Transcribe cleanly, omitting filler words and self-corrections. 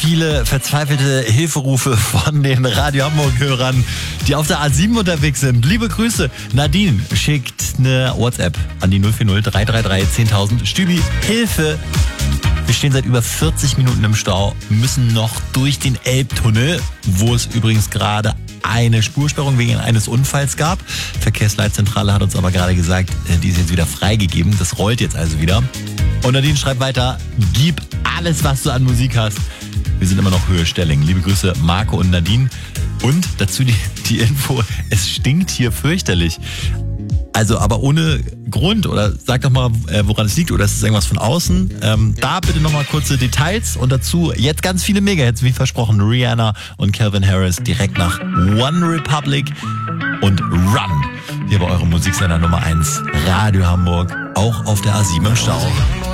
viele verzweifelte Hilferufe von den Radio Hamburg-Hörern, die auf der A7 unterwegs sind. Liebe Grüße. Nadine schickt eine WhatsApp an die 040 333 10.000. Stübi, Hilfe! Wir stehen seit über 40 Minuten im Stau, müssen noch durch den Elbtunnel, wo es übrigens gerade eine Spursperrung wegen eines Unfalls gab. Verkehrsleitzentrale hat uns aber gerade gesagt, die ist jetzt wieder freigegeben. Das rollt jetzt also wieder. Und Nadine schreibt weiter, gib alles, was du an Musik hast. Wir sind immer noch Höhe Stelling. Liebe Grüße, Marco und Nadine. Und dazu die Info, es stinkt hier fürchterlich. Also aber ohne Grund, oder sag doch mal, woran es liegt, oder ist es irgendwas von außen? Da bitte nochmal kurze Details und dazu jetzt ganz viele Mega-Hits, wie versprochen, Rihanna und Calvin Harris direkt nach One Republic und Run. Hier bei eurem Musiksender Nummer 1, Radio Hamburg, auch auf der A7 im Stau.